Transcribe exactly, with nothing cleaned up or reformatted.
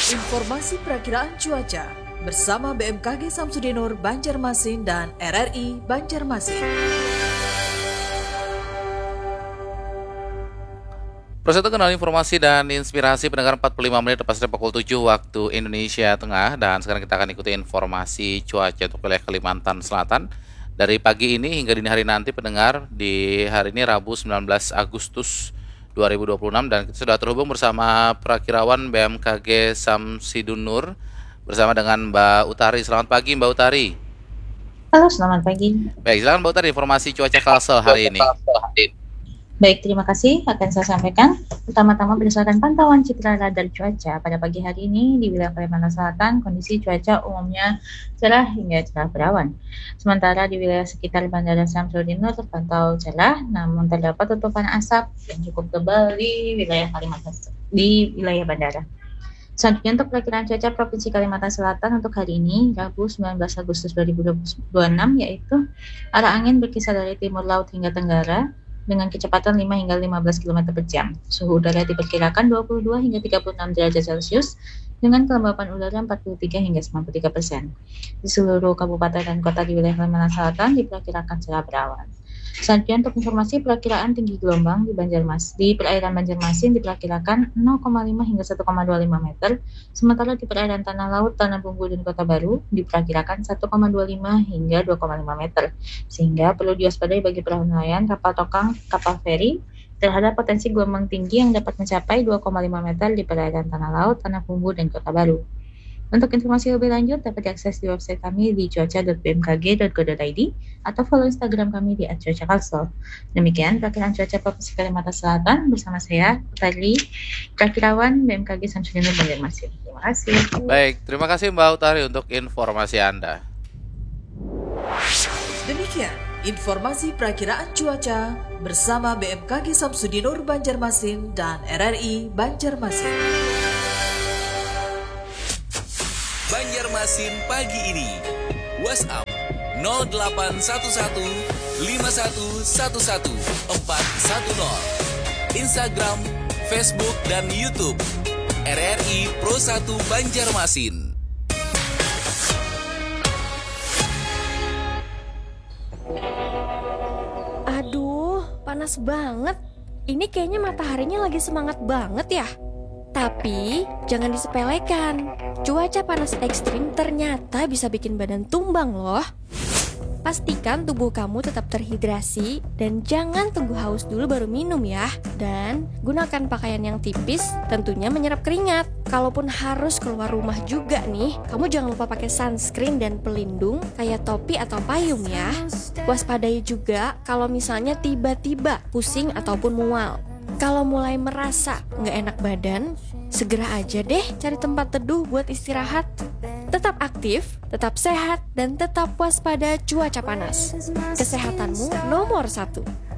Informasi perakiraan cuaca bersama B M K G Samsudinur Banjarmasin dan R R I Banjarmasin. Proses kenal informasi dan inspirasi pendengar empat puluh lima menit lepas dari pukul tujuh waktu Indonesia Tengah. Dan sekarang kita akan ikuti informasi cuaca untuk wilayah Kalimantan Selatan dari pagi ini hingga dini hari nanti pendengar. Di hari ini Rabu sembilan belas Agustus dua ribu dua puluh enam dan kita sudah terhubung bersama Prakirawan B M K G Samsudinur bersama dengan Mbak Utari. Selamat pagi Mbak Utari. Halo, selamat pagi. Baik, silakan Mbak Utari informasi cuaca Kalsel hari ini. Baik, terima kasih. Akan saya sampaikan. Pertama-tama berdasarkan pantauan citra radar cuaca pada pagi hari ini di wilayah Kalimantan Selatan, kondisi cuaca umumnya cerah hingga cerah berawan. Sementara di wilayah sekitar Bandara Samsudinur terpantau cerah, namun terdapat tutupan asap yang cukup tebal di wilayah Kalimantan di wilayah bandara. Selanjutnya untuk perkiraan cuaca Provinsi Kalimantan Selatan untuk hari ini, Rabu sembilan belas Agustus dua ribu dua puluh enam, yaitu arah angin berkisar dari timur laut hingga tenggara dengan kecepatan lima hingga lima belas kilometer per jam. Suhu udara diperkirakan dua puluh dua hingga tiga puluh enam derajat Celcius dengan kelembapan udara empat puluh tiga hingga sembilan puluh tiga persen. Di seluruh kabupaten dan kota di wilayah Kalimantan Selatan diperkirakan cerah berawan. Selanjutnya untuk informasi perakiraan tinggi gelombang di Banjarmasin, di perairan Banjarmasin diperkirakan nol koma lima hingga satu koma dua lima meter, sementara di perairan Tanah Laut, Tanah Bumbu dan Kota Baru diperkirakan satu koma dua lima hingga dua koma lima meter, sehingga perlu diwaspadai bagi perahu nelayan, kapal tongkang, kapal feri terhadap potensi gelombang tinggi yang dapat mencapai dua koma lima meter di perairan Tanah Laut, Tanah Bumbu dan Kota Baru. Untuk informasi lebih lanjut dapat diakses di website kami di cuaca dot b m k g dot go dot i d atau follow Instagram kami di at cuaca kalsel. Demikian perkiraan cuaca Provinsi Kalimantan Selatan bersama saya, Utari, Prakirawan B M K G Samsudinur Banjarmasin. Terima kasih. Baik, terima kasih Mbak Utari untuk informasi Anda. Demikian informasi perakiraan cuaca bersama B M K G Samsudinur Banjarmasin dan R R I Banjarmasin. Banjarmasin pagi ini. WhatsApp nol delapan satu satu lima satu satu satu empat satu nol. Instagram, Facebook dan YouTube R R I Pro satu Banjarmasin. Aduh, panas banget. Ini kayaknya mataharinya lagi semangat banget ya. Tapi jangan disepelekan. Cuaca panas ekstrim ternyata bisa bikin badan tumbang loh. Pastikan tubuh kamu tetap terhidrasi dan jangan tunggu haus dulu baru minum ya. Dan gunakan pakaian yang tipis, tentunya menyerap keringat. Kalaupun harus keluar rumah juga nih, kamu jangan lupa pakai sunscreen dan pelindung kayak topi atau payung ya. Waspadai juga kalau misalnya tiba-tiba pusing ataupun mual. Kalau mulai merasa nggak enak badan, segera aja deh cari tempat teduh buat istirahat. Tetap aktif, tetap sehat, dan tetap waspada cuaca panas. Kesehatanmu nomor satu.